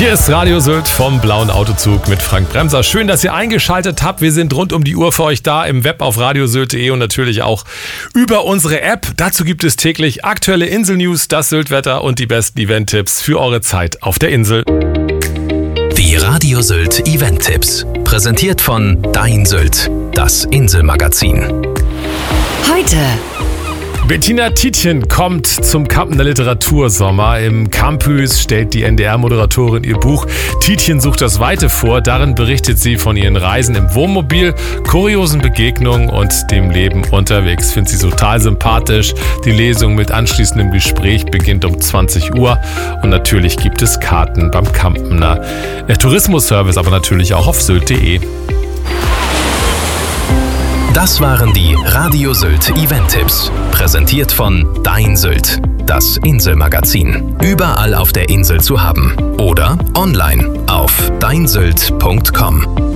Hier ist Radio Sylt vom Blauen Autozug mit Frank Bremser. Schön, dass ihr eingeschaltet habt. Wir sind rund um die Uhr für euch da im Web auf radiosylt.de und natürlich auch über unsere App. Dazu gibt es täglich aktuelle Insel-News, das Sylt-Wetter und die besten Event-Tipps für eure Zeit auf der Insel. Die Radio Sylt Event-Tipps. Präsentiert von Dein Sylt, das Inselmagazin. Heute. Bettina Tietjen kommt zum Kappener Literatursommer. Im Campus stellt die NDR-Moderatorin ihr Buch Tietjen sucht das Weite vor. Darin berichtet sie von ihren Reisen im Wohnmobil, kuriosen Begegnungen und dem Leben unterwegs. Ich finde sie total sympathisch. Die Lesung mit anschließendem Gespräch beginnt um 20 Uhr. Und natürlich gibt es Karten beim Kappener Tourismusservice, aber natürlich auch auf sylt.de. Das waren die Radio Sylt Event-Tipps. Präsentiert von Dein Sylt, das Inselmagazin. Überall auf der Insel zu haben. Oder online auf deinsylt.com.